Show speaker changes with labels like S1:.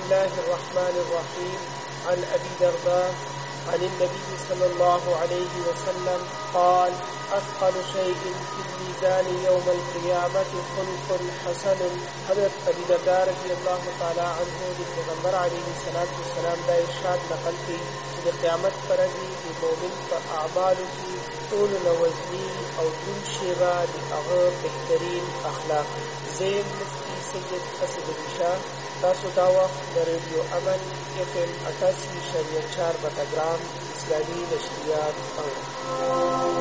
S1: الله الرحمن الرحيم عن أبي درداء عن النبي صلى الله عليه وسلم قال أثقل شيء في الميزان يوم القيامة خلق حسن. حضرت ابی درداء رضی اللہ تعالی عنہ د پیغمبر علیه الصلاة والسلام دا ارشاد نقل کړي چې د قیامت پر ورځ د مؤمن په اعمالو کې ټول وزني او دون شیبه د هغه بهترین اخلاق. زین مفتی سید اسد علی شاه. تاسو دا وخت د ریډیو امن FM 88.4 بټګرام اسلامي نشریات اورئ.